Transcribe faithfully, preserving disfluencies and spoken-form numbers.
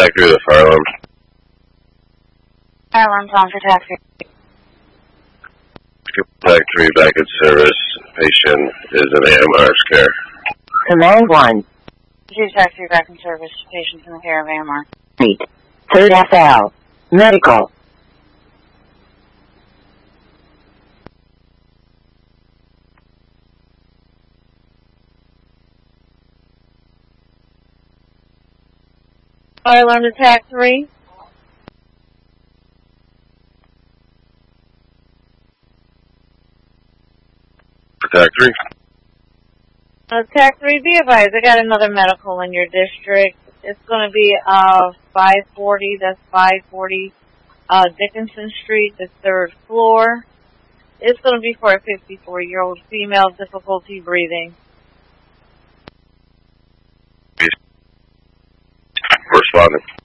Contact through the fire alarm. Fire alarm's on for taxi. Contact three, back in service. Patient is in A M R's care. Command one. Two taxi back in service. Patients in the care of A M R. Meet. Third F L. Medical. Fire alarm attack three. Contact three. Attack three, be advised, I got another medical in your district. It's going to be uh five forty, that's five forty uh, Dickinson Street, the third floor. It's going to be for a fifty-four-year-old female, difficulty breathing. Responding.